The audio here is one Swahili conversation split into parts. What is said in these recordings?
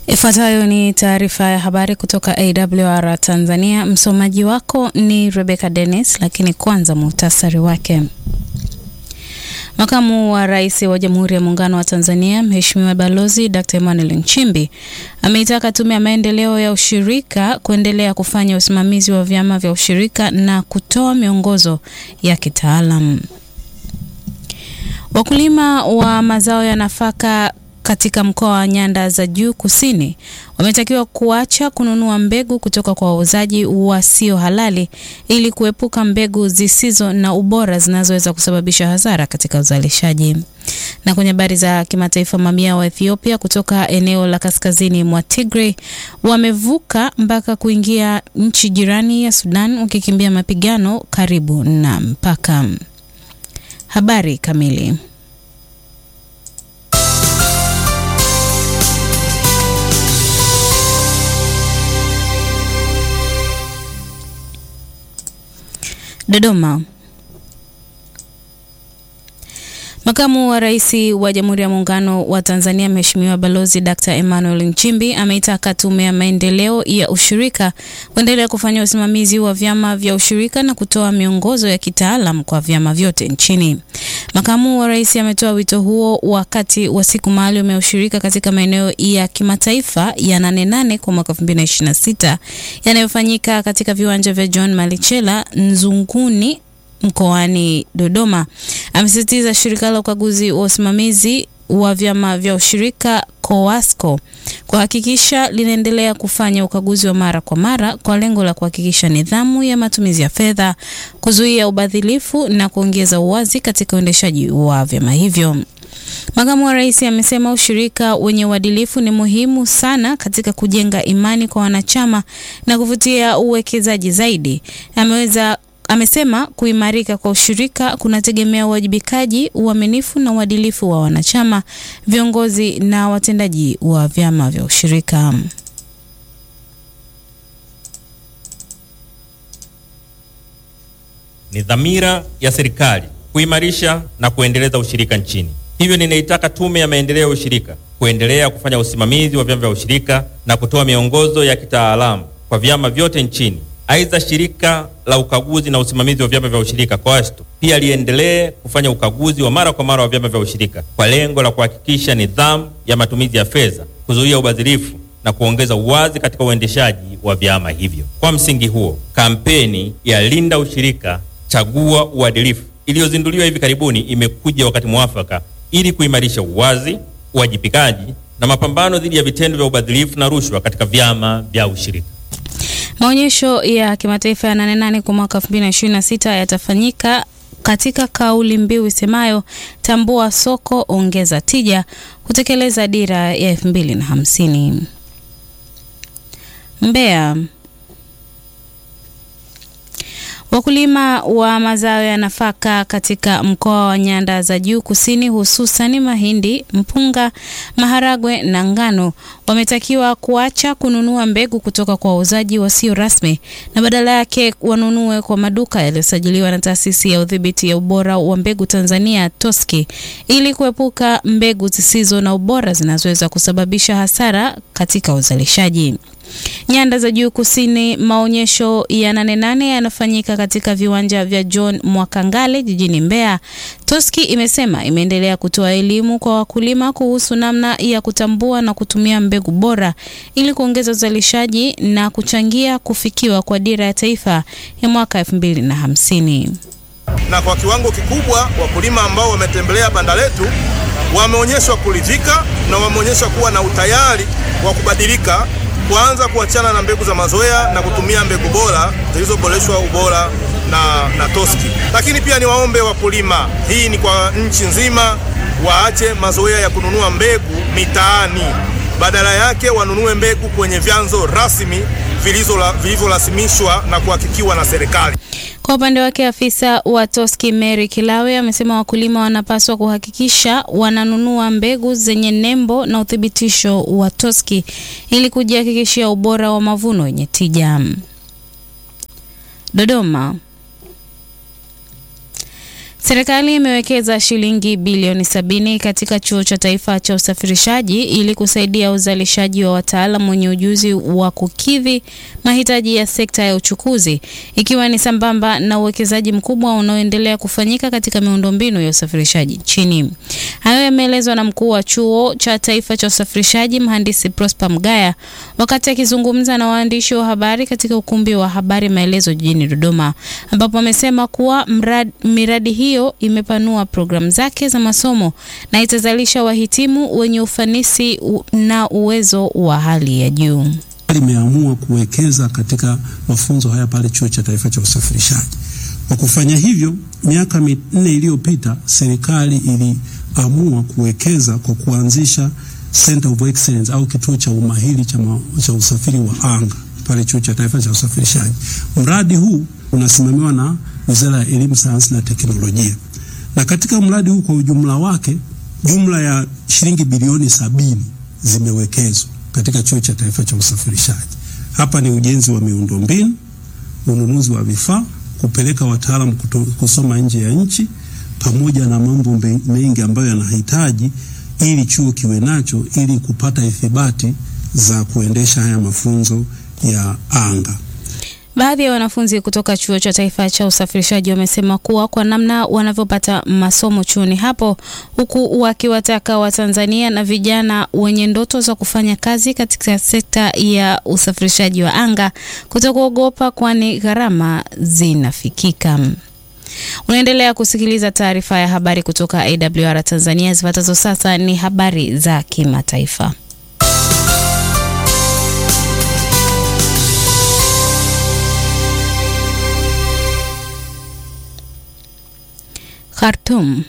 Ifuatayo ni taarifa ya habari kutoka AWR Tanzania. Msomaji wako ni Rebecca Dennis, lakini kwanza muhtasari wake. Makamu wa Rais wa Jamhuri ya Muungano wa Tanzania, Mheshimiwa Balozi Dr. Emmanuel Nchimbi, ameitaka Tume ya Maendeleo ya Ushirika kuendelea kufanya usimamizi wa vyama vya ushirika na kutoa miongozo ya kitaalamu. Wakulima wa mazao ya nafaka katika mkoa wa Nyanda za Juu Kusini wametakiwa kuacha kununua mbegu kutoka kwa wauzaji wasio halali ili kuepuka mbegu zisizo na ubora zinazoweza kusababisha hasara katika uzalishaji. Na kwenye habari za kimataifa, mamia wa Ethiopia kutoka eneo la kaskazini mwa Tigray wamevuka mpaka kuingia nchi jirani ya Sudan wakikimbia mapigano karibu na mpaka. Habari kamili. Dodoma. Makamu wa Rais wa Jamhuri ya Muungano wa Tanzania, Mheshimiwa Balozi Dr. Emmanuel Nchimbi, ameitaka Tume ya Maendeleo ya Ushirika kuendelea kufanya usimamizi wa vyama vya ushirika na kutoa miongozo ya kitaalamu kwa vyama vyote nchini. Makamu wa Rais ametoa wito huo wakati wa siku maalum ya ushirika katika maeneo ya kimataifa ya 88 kwa mwaka 2026 yanayofanyika katika viwanja vya John Malichela Nzunguni mkoani Dodoma. Amesisitiza shirika la ukaguzi wa usimamizi wa vyama vya ushirika COASCO kuhakikisha linaendelea kufanya ukaguzi wa mara kwa mara kwa lengo la kuhakikisha nidhamu ya matumizi ya fedha, kuzuia ubadhilifu na kuongeza uwazi katika uendeshaji wa vyama hivyo. Makamu wa Rais amesema ushirika wenye uadilifu ni muhimu sana katika kujenga imani kwa wanachama na kuvutia uwekezaji zaidi. Amesema kuimarika kwa ushirika kunategemea uwajibikaji, uaminifu na uadilifu wa wanachama, viongozi na watendaji wa vyama vya ushirika. Ni dhamira ya serikali kuimarisha na kuendeleza ushirika nchini. Hivyo ninaitaka Tume ya Maendeleo ya Ushirika kuendelea kufanya usimamizi wa vyama vya ushirika na kutoa miongozo ya kitaalamu kwa vyama vyote nchini. Aidha, shirika la ukaguzi na usimamizi wa vyama vya ushirika COASCO pia liendelee kufanya ukaguzi wa mara kwa mara wa vyama vya ushirika kwa lengo la kuhakikisha nidhamu ya matumizi ya fedha, kuzuia ubadhirifu na kuongeza uwazi katika uendeshaji wa vyama hivyo. Kwa msingi huo, kampeni ya Linda Ushirika, Chagua Uadilifu iliyozinduliwa hivi karibuni imekuja wakati mwafaka ili kuimarisha uwazi, uwajibikaji na mapambano dhidi ya vitendo vya ubadhirifu na rushwa katika vyama vya ushirika. Maonyesho ya kimataifa ya 88 kwa mwaka 2026 yatafanyika katika kauli mbiu isemayo tambua soko, ongeza tija, kutekeleza dira ya 2050. Mbeya. Wakulima wa mazao ya nafaka katika mkoa wa Nyanda za Juu Kusini, hususan mahindi, mpunga, maharagwe na ngano, wametakiwa kuacha kununua mbegu kutoka kwa wauzaji wasio rasmi na badala yake wanunue kwa maduka yaliyosajiliwa na Taasisi ya Udhibiti ya Ubora wa Mbegu Tanzania TOSCI ili kuepuka mbegu zisizo na ubora zinazoweza kusababisha hasara katika uzalishaji. Nyanda za Juu Kusini, maonyesho ya 88 yanafanyika katika viwanja vya John Mwakangale jijini Mbeya. TOSCI imesema imeendelea kutoa elimu kwa wakulima kuhusu namna ya kutambua na kutumia mbegu bora ili kuongeza uzalishaji na kuchangia kufikiwa kwa dira ya taifa ya mwaka 2050. Na kwa kiwango kikubwa wakulima ambao wametembelea banda letu wameonyeshwa kuridhika na wameonyeshwa kuwa na utayari wa kubadilika, kuanza kuachana na mbegu za mazoea na kutumia mbegu bora zilizoboreshwa ubora na TOSCI. Lakini pia niwaombe wakulima, hii ni kwa nchi nzima, waache mazoea ya kununua mbegu mitaani. Badala yake wanunue mbegu kwenye vyanzo rasmi vilivyorasimishwa na kuhakikiwa na serikali. Kwa upande wake, afisa wa TOSCI Mary Kilawe amesema wakulima wanapaswa kuhakikisha wananunua mbegu zenye nembo na uthibitisho wa TOSCI ili kujihakikishia ubora wa mavuno yenye tija. Dodoma. Serikali imewekeza shilingi bilioni 70 katika Chuo cha Taifa cha Usafirishaji ili kusaidia uzalishaji wa wataalamu wenye ujuzi wa kukidhi mahitaji ya sekta ya uchukuzi, ikiwa ni sambamba na uwekezaji mkubwa unaoendelea kufanyika katika miundombinu ya usafirishaji nchini. Hayo yameelezwa na mkuu wa Chuo cha Taifa cha Usafirishaji, Mhandisi Prosper Mgaya, wakati akizungumza na waandishi wa habari katika ukumbi wa habari Maelezo jijini Dodoma, ambapo amesema kuwa miradi hiyo imepanua programu zake za masomo na itazalisha wahitimu wenye ufanisi na uwezo wa hali ya juu. Imeamua kuwekeza katika mafunzo haya pale Chuo cha Taifa cha Usafirishaji. Kwa kufanya hivyo, miaka 4 iliyopita serikali iliamua kuwekeza kwa kuanzisha Center of Excellence au kituo cha umahiri cha usafiri wa anga pale Chuo cha Taifa cha Usafirishaji. Mradi huu unasimamiwa na Wizara ya Elimu, Sayansi na Teknolojia. Na katika mradi huu kwa ujumla wake, jumla ya shilingi bilioni 70 zimewekezwa katika Chuo cha Taifa cha Usafirishaji. Hapa ni ujenzi wa miundombinu, ununuzi wa vifaa, kupeleka wataalamu kusoma nje ya nchi, pamoja na mambo mengi ambayo yanahitaji ili chuo kiwe nacho ili kupata ithibati za kuendesha haya mafunzo ya anga. Baadhi ya wanafunzi kutoka Chuo cha Taifa cha Usafirishaji wamesema kuwa kwa namna wanavyopata masomo chuoni hapo, huku wakiwataka Watanzania na vijana wenye ndoto za kufanya kazi katika sekta ya usafirishaji wa anga kutokuogopa, kwani gharama zinafikika. Unaendelea kusikiliza taarifa ya habari kutoka AWR Tanzania. Zifuatazo sasa ni habari za kimataifa. Khartoum.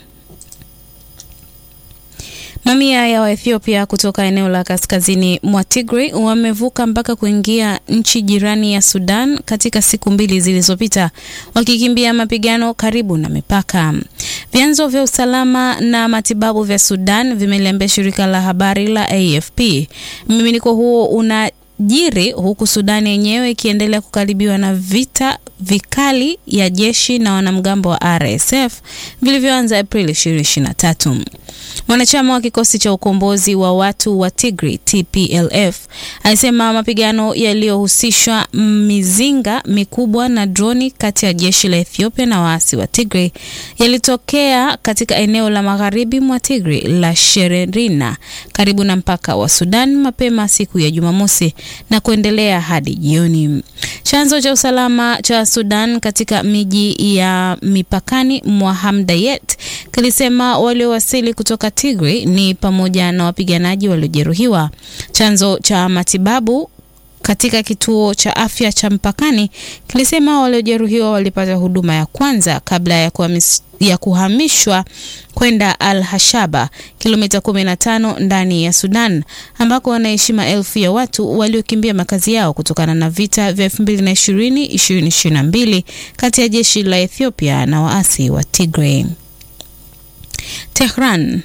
Mamia ya Waethiopia kutoka eneo la kaskazini mwa Tigray wamevuka mpaka kuingia nchi jirani ya Sudan katika siku 2 zilizopita, wakikimbia mapigano karibu na mipaka. Vyanzo vya usalama na matibabu vya Sudan vimeliambia shirika la habari la AFP. Mmiminiko huo unajiri huku Sudan yenyewe ikiendelea kukaribiwa na vita vikali ya jeshi na wanamgambo wa RSF vilivyoanza Aprili 2023. Mwanachama wa kikosi cha ukombozi wa watu wa Tigray TPLF alisema mapigano yaliyohusishwa mizinga mikubwa na droni kati ya jeshi la Ethiopia na waasi wa Tigray yalitokea katika eneo la magharibi mwa Tigray la Shererina karibu na mpaka wa Sudan mapema siku ya Jumamosi na kuendelea hadi jioni. Chanzo cha usalama cha Sudan katika miji ya mipakani mwa Hamdayet kilisema waliowasili kutoka Tigray ni pamoja na wapiganaji waliojeruhiwa. Chanzo cha matibabu katika kituo cha afya cha mpakani kilisema waliojeruhiwa walipata huduma ya kwanza kabla ya kuhamishwa kwenda Al-Hashaba, kilomita 15 ndani ya Sudan, ambako wanaishi maelfu ya watu waliokimbia makazi yao kutokana na vita vya 2020-2022 kati ya jeshi la Ethiopia na waasi wa Tigray. Tehran.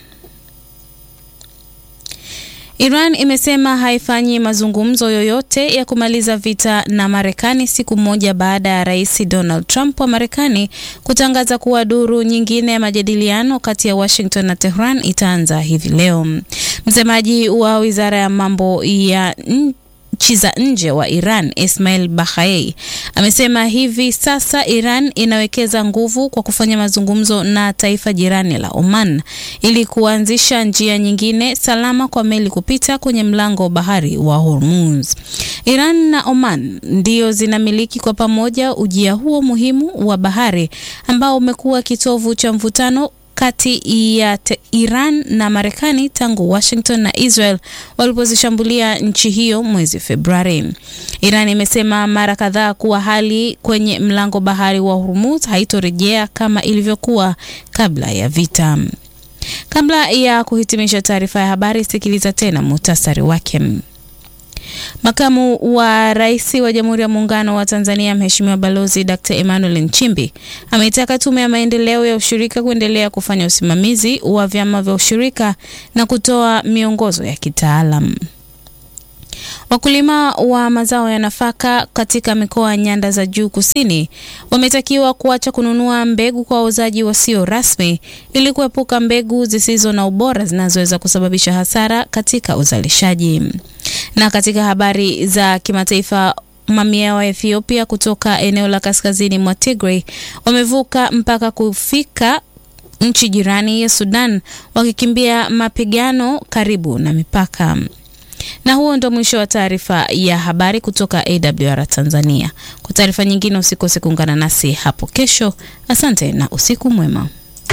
Iran imesema haifanyi mazungumzo yoyote ya kumaliza vita na Marekani siku moja baada ya Rais Donald Trump wa Marekani kutangaza kuwa duru nyingine ya majadiliano kati ya Washington na Tehran itaanza hivi leo. Msemaji wa Wizara ya Mambo ya nchi za nje wa Iran, Ismail Baghai, amesema hivi sasa Iran inawekeza nguvu kwa kufanya mazungumzo na taifa jirani la Oman ili kuanzisha njia nyingine salama kwa meli kupita kwenye mlango wa bahari wa Hormuz. Iran na Oman ndio zinamiliki kwa pamoja ujia huo muhimu wa bahari ambao umekuwa kitovu cha mvutano kati ya Iran na Marekani tangu Washington na Israel walipozishambulia nchi hiyo mwezi Februari. Iran imesema mara kadhaa kuwa hali kwenye mlango bahari wa Hormuz haitorejea kama ilivyokuwa kabla ya vita. Kabla ya kuhitimisha taarifa ya habari, sikiliza tena muhtasari wake. Makamu wa Rais wa Jamhuri ya Muungano wa Tanzania Mheshimiwa Balozi Dr. Emmanuel Nchimbi ameitaka Tume ya Maendeleo ya Ushirika kuendelea kufanya usimamizi wa vyama vya ushirika na kutoa miongozo ya kitaalamu. Wakulima wa mazao ya nafaka katika mikoa ya Nyanda za Juu Kusini wametakiwa kuacha kununua mbegu kwa wauzaji wasio rasmi ili kuepuka mbegu zisizo na ubora zinazoweza kusababisha hasara katika uzalishaji. Na katika habari za kimataifa, mamia wa Ethiopia kutoka eneo la kaskazini mwa Tigray wamevuka mpaka kufika nchi jirani ya Sudan wakikimbia mapigano karibu na mipaka. Na huo ndo mwisho wa taarifa ya habari kutoka AWR Tanzania. Kwa taarifa nyingine usikose kuungana nasi hapo kesho. Asante na usiku mwema.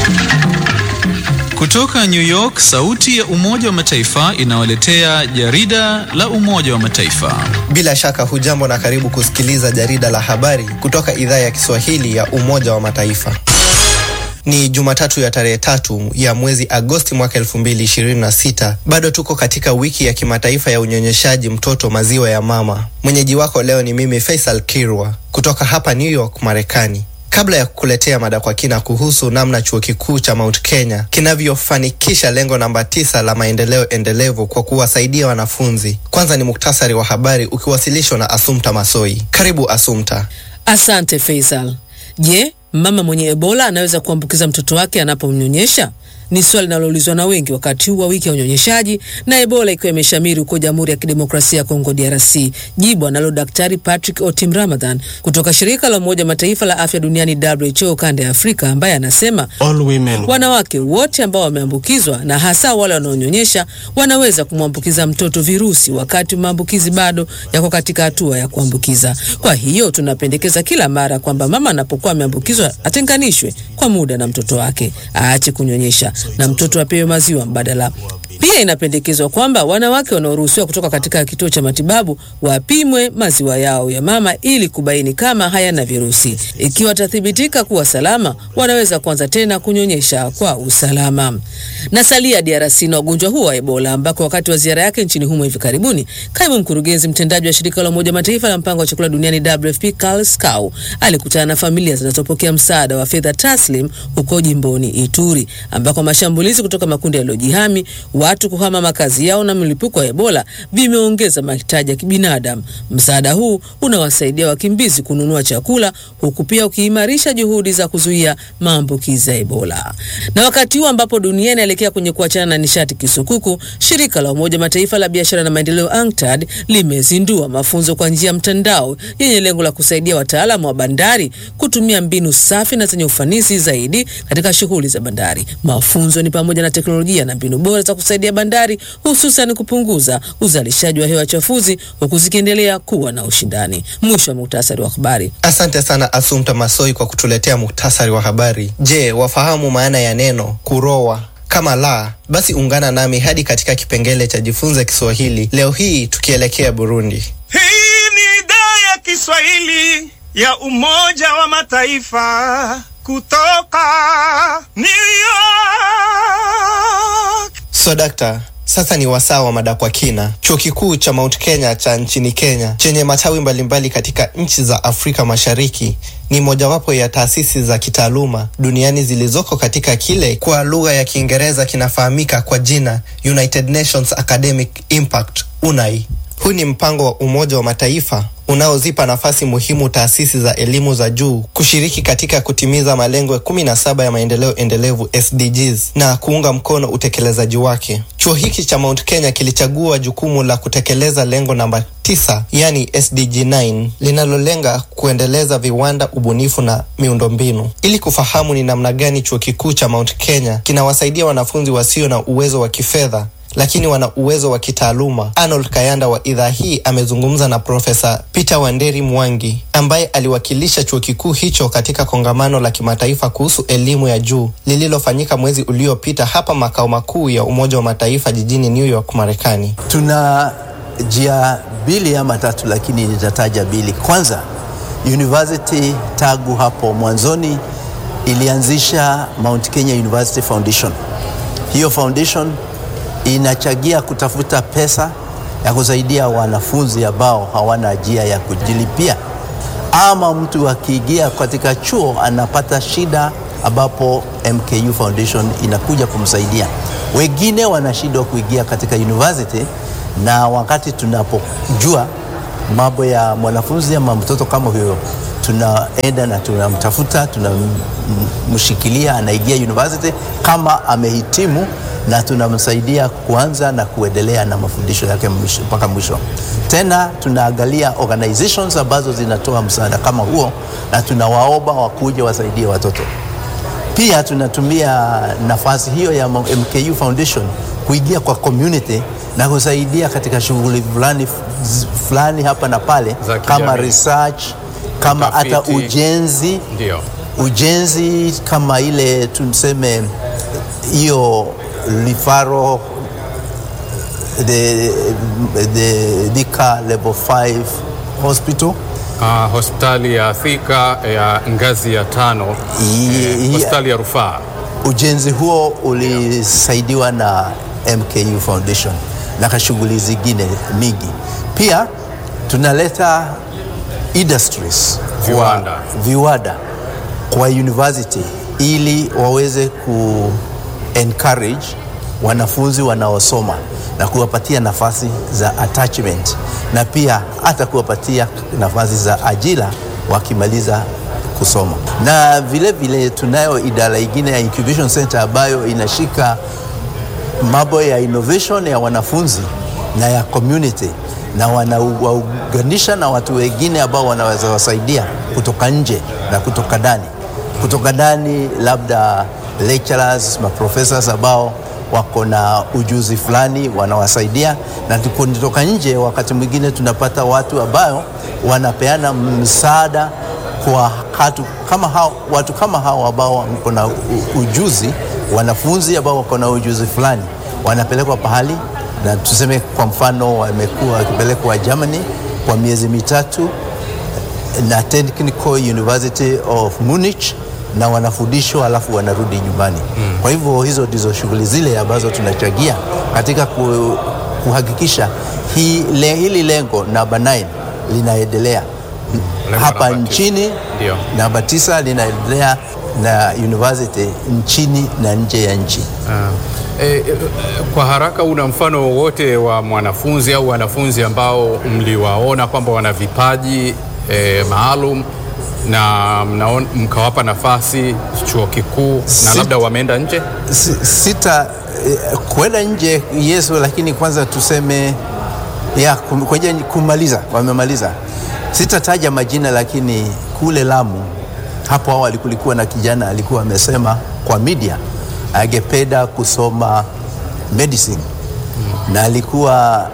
Kutoka New York, sauti ya Umoja wa Mataifa inawaletea jarida la Umoja wa Mataifa. Bila shaka hujambo na karibu kusikiliza jarida la habari kutoka idhaa ya Kiswahili ya Umoja wa Mataifa. Ni Jumatatu ya tarehe 3 ya mwezi Agosti mwaka 2026. Bado tuko katika wiki ya kimataifa ya unyonyeshaji mtoto maziwa ya mama. Mwenyeji wako leo ni mimi Faisal Kirwa kutoka hapa New York, Marekani. Kabla ya kukuletea mada kwa kina kuhusu namna chuo kikuu cha Mount Kenya kinavyofanikisha lengo namba 9 la maendeleo endelevu kwa kuwasaidia wanafunzi, kwanza ni muktasari wa habari ukiwasilishwa na Assumpta Massoi. Karibu Assumpta. Asante Faisal. Je, mama mwenye Ebola anaweza kuambukiza mtoto wake anapomnyonyesha? Ni swali linaloulizwa na wengi wakati huu wa wiki ya unyonyeshaji na Ebola ikiwa imeshamiri huko Jamhuri ya Kidemokrasia ya Kongo DRC. Jibu analo Daktari Patrick Otim Ramadan kutoka shirika la Umoja Mataifa la Afya Duniani WHO kanda ya Afrika, ambaye anasema wanawake wote ambao wameambukizwa na hasa wale wanaonyonyesha wanaweza kumwambukiza mtoto virusi wakati maambukizi bado yako katika hatua ya kuambukiza. Kwa hiyo tunapendekeza kila mara kwamba mama anapokuwa ameambukizwa atenganishwe kwa muda na mtoto wake, aache kunyonyesha na mtoto apewe maziwa mbadala. Pia inapendekezwa kwamba wanawake wanaoruhusiwa kutoka katika kituo cha matibabu wapimwe maziwa yao ya mama ili kubaini kama hayana virusi. Ikiwa tathibitika kuwa salama, wanaweza kuanza tena kunyonyesha kwa usalama. Na salia DRC na ugonjwa huu wa Ebola, ambako wakati wa ziara yake nchini humo hivi karibuni, kaimu mkurugenzi mtendaji wa shirika la Umoja Mataifa la mpango wa chakula duniani WFP Karl Skau alikutana na familia zinazopokea msaada wa fedha taslim huko jimboni Ituri, ambako mashambulizi kutoka makundi yaliyojihami, watu kuhama makazi yao na mlipuko wa Ebola vimeongeza mahitaji ya kibinadamu. Msaada huu unawasaidia wakimbizi kununua chakula, huku pia ukiimarisha juhudi za kuzuia maambukizi ya Ebola. Na wakati huu ambapo dunia inaelekea kwenye kuachana na nishati kisukuku, shirika la Umoja Mataifa la biashara na maendeleo UNCTAD limezindua mafunzo kwa njia ya mtandao yenye lengo la kusaidia wataalamu wa bandari kutumia mbinu safi na zenye ufanisi zaidi katika shughuli za bandari. Mafunzo ni pamoja na teknolojia na mbinu bora za kusaidia bandari, hususan kupunguza uzalishaji wa hewa chafuzi huku zikiendelea kuwa na ushindani. Mwisho wa muhtasari wa habari. Asante sana Assumpta Massoi kwa kutuletea muhtasari wa habari. Je, wafahamu maana ya neno kurowa? Kama la, basi ungana nami hadi katika kipengele cha Jifunze Kiswahili. Leo hii tukielekea Burundi. Hii ni idhaa ya Kiswahili ya Umoja wa Mataifa kutoka New York. So dakta, sasa ni wasaa wa mada kwa kina. Chuo kikuu cha Mount Kenya cha nchini Kenya, chenye matawi mbalimbali katika nchi za Afrika Mashariki, ni mojawapo ya taasisi za kitaaluma duniani zilizoko katika kile kwa lugha ya Kiingereza kinafahamika kwa jina United Nations Academic Impact, UNAI. Huu ni mpango wa Umoja wa Mataifa unaozipa nafasi muhimu taasisi za elimu za juu kushiriki katika kutimiza malengo 17 ya maendeleo endelevu SDGs na kuunga mkono utekelezaji wake. Chuo hiki cha Mount Kenya kilichagua jukumu la kutekeleza lengo namba 9, yani SDG 9, linalolenga kuendeleza viwanda, ubunifu na miundombinu. Ili kufahamu ni namna gani chuo kikuu cha Mount Kenya kinawasaidia wanafunzi wasio na uwezo wa kifedha lakini wana uwezo wa kitaaluma, Arnold Kayanda wa idhaa hii amezungumza na Profesa Peter Wanderi Mwangi ambaye aliwakilisha chuo kikuu hicho katika kongamano la kimataifa kuhusu elimu ya juu lililofanyika mwezi uliopita hapa makao makuu ya Umoja wa Mataifa jijini New York, Marekani. Tuna jia bili ama tatu, lakini nitataja bili. Kwanza, university tagu hapo mwanzoni ilianzisha Mount Kenya University Foundation. Hiyo foundation inachagia kutafuta pesa ya kusaidia wanafunzi ambao hawana njia ya kujilipia, ama mtu akiingia katika chuo anapata shida ambapo MKU Foundation inakuja kumsaidia. Wengine wana shida kuingia katika university na wakati tunapojua mambo ya mwanafunzi ama mtoto kama huyo, tunaenda na tunamtafuta, tunamshikilia, anaingia university kama amehitimu, na tunamsaidia kuanza na kuendelea na mafundisho yake mpaka mwisho. Tena tunaangalia organizations ambazo zinatoa msaada kama huo, na tunawaomba wakuje wasaidie watoto. Pia tunatumia nafasi hiyo ya MKU Foundation kuingia kwa community na kusaidia katika shughuli fulani hapa na pale, kama research, kama hata ujenzi. Ndio. Ujenzi kama ile tuseme hiyo Lifaro, the Thika level 5 hospital, hospitali ya Thika ya ngazi ya 5, hospitali ya rufaa. Ujenzi huo ulisaidiwa na MKU Foundation na shughuli zingine mingi. Pia tunaleta industries, viwanda kwa university ili waweze encourage wanafunzi wanaosoma na kuwapatia nafasi za attachment, na pia hata kuwapatia nafasi za ajira wakimaliza kusoma. Na vile vile tunayo idara ingine ya incubation center ambayo inashika mambo ya innovation ya wanafunzi na ya community, na wanawaunganisha na watu wengine ambao wanaweza wasaidia kutoka nje na kutoka ndani. Kutoka ndani labda lecturers, professors ambao wako na ujuzi fulani wanawasaidia, na kutoka nje wakati mwingine tunapata watu ambao wanapeana msaada kwa watu kama hao ambao wako na ujuzi, wanafunzi ambao wako na ujuzi fulani wanapelekwa pahali, na tuseme kwa mfano wamekuwa wakipelekwa Germany kwa miezi 3 na Technical University of Munich, na wanafundishwa alafu wanarudi nyumbani. Kwa hivyo hizo ndizo shughuli zile ambazo tunachangia katika kuhakikisha hili lengo namba 9 linaendelea hapa nchini. Namba 9 linaendelea na university nchini na nje ya nchi. Kwa haraka, una mfano wote wa mwanafunzi au wanafunzi ambao mliwaona kwamba wana vipaji maalum na mkawapa nafasi chuo kikuu na labda wameenda nje? Kwenda nje, yes, lakini kwanza tuseme wamemaliza. Sitataja majina, lakini kule Lamu hapo awali kulikuwa na kijana alikuwa amesema kwa media angependa kusoma medicine, na alikuwa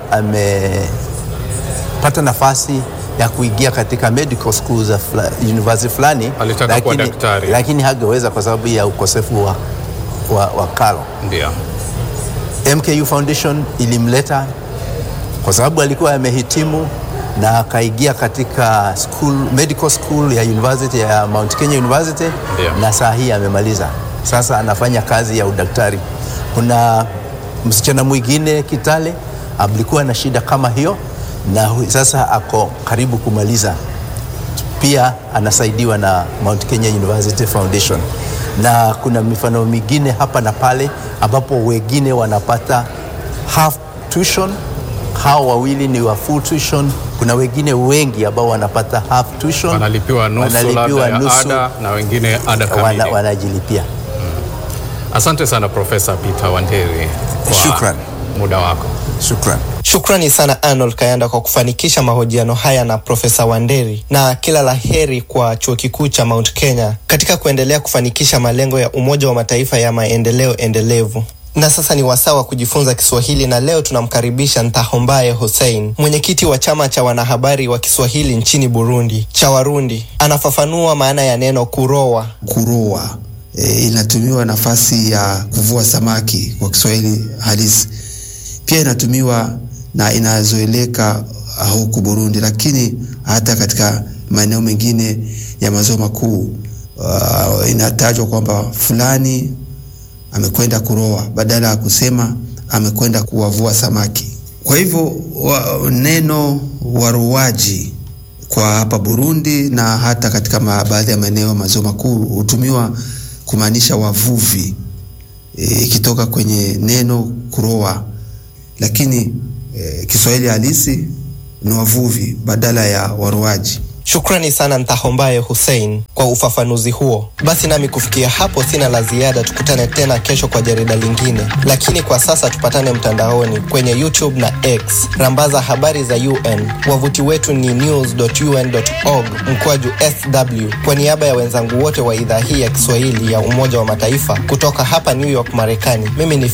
amepata nafasi ya kuingia katika medical school za university fulani, lakini hangeweza kwa sababu ya ukosefu wa karo. Ndio. MKU Foundation ilimleta kwa sababu alikuwa amehitimu na akaingia katika medical school ya university ya Mount Kenya University. Ndio. Na saa hii amemaliza. Sasa anafanya kazi ya udaktari. Kuna msichana mwingine Kitale alikuwa na shida kama hiyo, na sasa ako karibu kumaliza. Pia anasaidiwa na Mount Kenya University Foundation. Na kuna mifano mingine hapa na pale ambapo wengine wanapata half tuition, hao wawili ni wa full tuition. Kuna wengine wengi ambao wanapata half tuition, wanalipiwa nusu ada, na wengine ada kamili wanajilipia. Asante sana Profesa Peter Wanderi kwa muda wako. Shukrani sana Arnold Kayanda kwa kufanikisha mahojiano haya na Profesa Wanderi, na kila laheri kwa chuo kikuu cha Mount Kenya katika kuendelea kufanikisha malengo ya Umoja wa Mataifa ya maendeleo endelevu. Na sasa ni wasaa wa kujifunza Kiswahili, na leo tunamkaribisha Ntahombaye Hussein, mwenyekiti wa chama cha wanahabari wa Kiswahili nchini Burundi, cha Warundi. Anafafanua maana ya neno kuroa. Kuroa inatumiwa nafasi ya kuvua samaki kwa Kiswahili halisi. Pia inatumiwa na inazoeleka huku Burundi, lakini hata katika maeneo mengine ya maziwa makuu inatajwa kwamba fulani amekwenda kuroa badala ya kusema amekwenda kuwavua samaki. Kwa hivyo neno waroaji kwa hapa Burundi na hata katika baadhi ya maeneo ya maziwa makuu hutumiwa kumaanisha wavuvi, ikitoka kwenye neno kuroa. Lakini Kiswahili halisi ni wavuvi badala ya waruaji. Shukrani sana Ntahombaye Hussein kwa ufafanuzi huo. Basi nami kufikia hapo sina la ziada, tukutane tena kesho kwa jarida lingine. Lakini kwa sasa tupatane mtandaoni kwenye YouTube na X. Rambaza habari za UN. Wavuti wetu ni news.un.org/SW. Kwa niaba ya wenzangu wote wa idhaa hii ya Kiswahili ya Umoja wa Mataifa kutoka hapa New York, Marekani, mimi ni